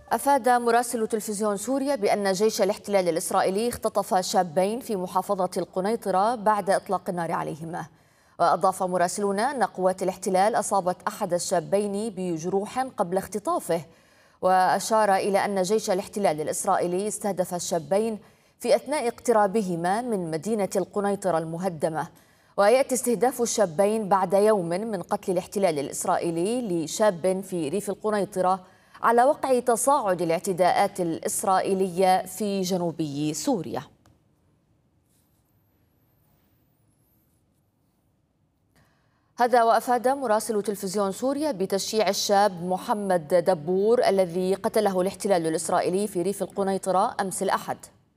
أفاد مراسل تلفزيون سوريا بأن جيش الاحتلال الإسرائيلي اختطف شابين في محافظة القنيطرة بعد إطلاق النار عليهما. وأضاف مراسلون أن قوات الاحتلال أصابت أحد الشابين بجروح قبل اختطافه، وأشار إلى أن جيش الاحتلال الإسرائيلي استهدف الشابين في أثناء اقترابهما من مدينة القنيطرة المهدمة. ويأتي استهداف الشابين بعد يوم من قتل الاحتلال الإسرائيلي لشاب في ريف القنيطرة على وقع تصاعد الاعتداءات الإسرائيلية في جنوبي سوريا. هذا وأفاد مراسل تلفزيون سوريا بتشييع الشاب محمد دبور الذي قتله الاحتلال الإسرائيلي في ريف القنيطرة أمس الأحد.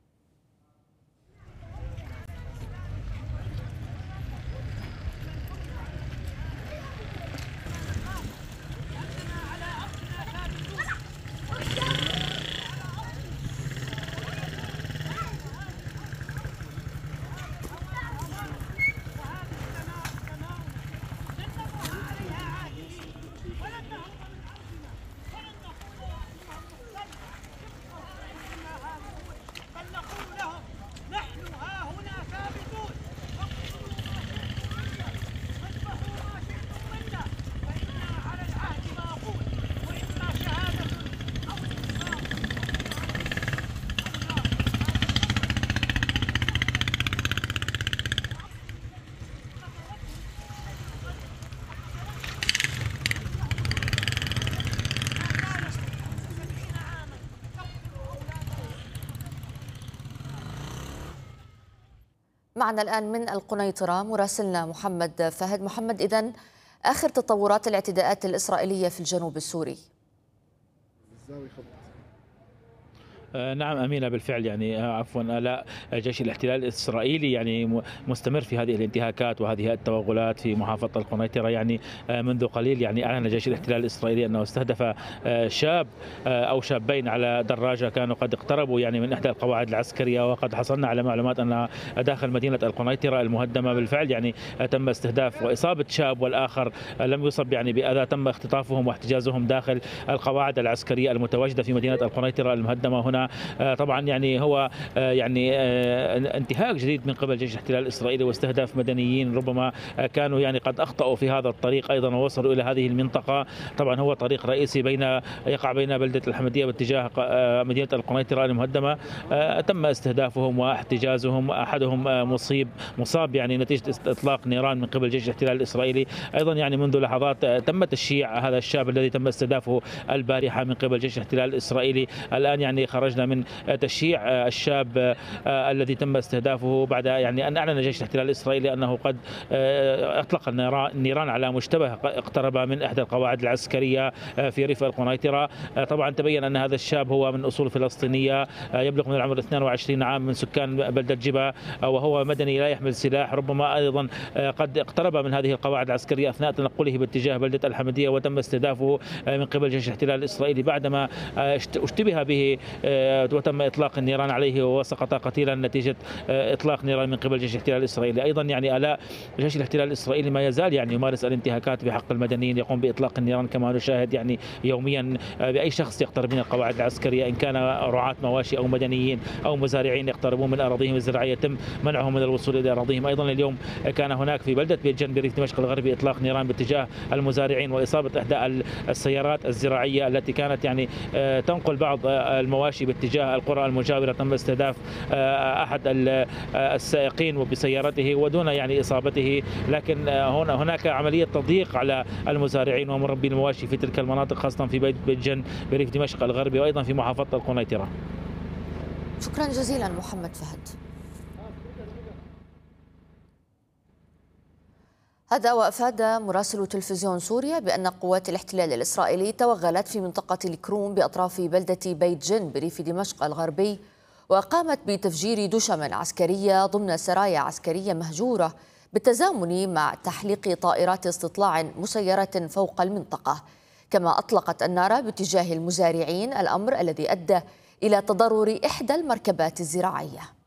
معنا الآن من القنيطرة مراسلنا محمد فهد. محمد، إذن آخر تطورات الاعتداءات الإسرائيلية في الجنوب السوري؟ نعم أمينة، بالفعل لا جيش الاحتلال الإسرائيلي مستمر في هذه الانتهاكات وهذه التوغلات في محافظة القنيطرة. منذ قليل أعلن جيش الاحتلال الإسرائيلي أنه استهدف شاب أو شابين على دراجة كانوا قد اقتربوا من إحدى القواعد العسكرية، وقد حصلنا على معلومات أنها داخل مدينة القنيطرة المهدمة. بالفعل تم استهداف وإصابة شاب، والآخر لم يصب بأذى. تم اختطافهم واحتجازهم داخل القواعد العسكرية المتواجدة في مدينة القنيطرة المهدمة هنا. طبعا هو انتهاك جديد من قبل جيش الاحتلال الاسرائيلي واستهداف مدنيين ربما كانوا قد اخطاوا في هذا الطريق ايضا ووصلوا الى هذه المنطقه. طبعا هو طريق رئيسي يقع بين بلده الحمديه باتجاه مدينه القنيطره المهدمه. تم استهدافهم واحتجازهم، احدهم مصاب نتيجه اطلاق نيران من قبل جيش الاحتلال الاسرائيلي. ايضا منذ لحظات تم تشييع هذا الشاب الذي تم استهدافه البارحه من قبل جيش الاحتلال الاسرائيلي. الان خرجنا من تشييع الشاب الذي تم استهدافه بعد أن أعلن جيش الاحتلال الإسرائيلي أنه قد أطلق النيران على مشتبه اقترب من إحدى القواعد العسكرية في ريف القنيطرة. طبعا تبين أن هذا الشاب هو من أصول فلسطينية، يبلغ من العمر 22 عام، من سكان بلدة جبا، وهو مدني لا يحمل سلاح. ربما أيضا قد اقترب من هذه القواعد العسكرية أثناء تنقله باتجاه بلدة الحمدية، وتم استهدافه من قبل جيش الاحتلال الإسرائيلي بعدما اشتبه به وتم إطلاق النيران عليه وسقط قتيلا نتيجة إطلاق نيران من قبل جيش الاحتلال الإسرائيلي. أيضا آلاء جيش الاحتلال الإسرائيلي ما يزال يمارس الانتهاكات بحق المدنيين، يقوم بإطلاق النيران كما نشاهد يوميا بأي شخص يقترب من القواعد العسكرية، إن كان رعاة مواشي أو مدنيين أو مزارعين يقتربون من أراضيهم الزراعية يتم منعهم من الوصول إلى أراضيهم. أيضا اليوم كان هناك في بلدة بيت جن بريف دمشق الغربي إطلاق نيران باتجاه المزارعين وإصابة إحدى السيارات الزراعية التي كانت تنقل بعض المواشي باتجاه القرى المجاورة. تم استهداف أحد السائقين وبسيارته ودون إصابته، لكن هناك عملية تضييق على المزارعين ومربي المواشي في تلك المناطق، خاصة في بيت جن بريف دمشق الغربي وأيضا في محافظة القنيطرة. شكرا جزيلا محمد فهد. هذا وأفاد مراسل تلفزيون سوريا بأن قوات الاحتلال الإسرائيلي توغلت في منطقة الكروم بأطراف بلدة بيت جن بريف دمشق الغربي، وقامت بتفجير دشما عسكرية ضمن سرايا عسكرية مهجورة بالتزامن مع تحليق طائرات استطلاع مسيرة فوق المنطقة. كما أطلقت النار باتجاه المزارعين، الأمر الذي أدى إلى تضرر إحدى المركبات الزراعية.